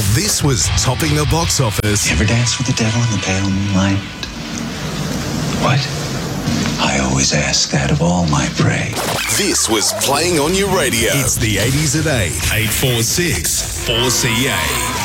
While this was topping the box office... You ever dance with the devil in the pale moonlight? What? I always ask that of all my prey. This was playing on your radio. It's the 80s at 8. 846 4CA.